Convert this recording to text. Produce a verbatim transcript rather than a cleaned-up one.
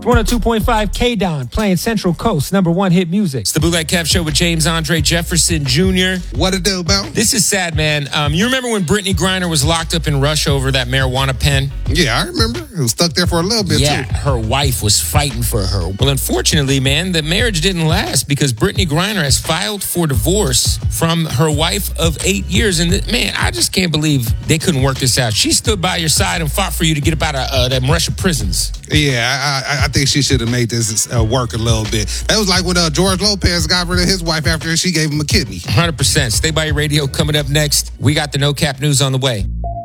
one oh two point five K-Don, playing Central Coast, number one hit music. It's the Bootleg Kev Show with James Andre Jefferson Junior What it do, Bill? This is sad, man. Um, you remember when Brittany Griner was locked up in Russia over that marijuana pen? Yeah, I remember. It was stuck there for a little bit, yeah, too. her wife was fighting for her. Well, unfortunately, man, the marriage didn't last because Brittany Griner has filed for divorce from her wife of eight years. And, th- man, I just can't believe they couldn't work this out. She stood by your side and fought for you to get up out of uh, them Russian prisons. Yeah, I, I, I think she should have made this uh, work a little bit. That was like when uh, George Lopez got rid of his wife after she gave him a kidney. one hundred percent. Stay by your radio. Coming up next, we got the No Cap News on the way.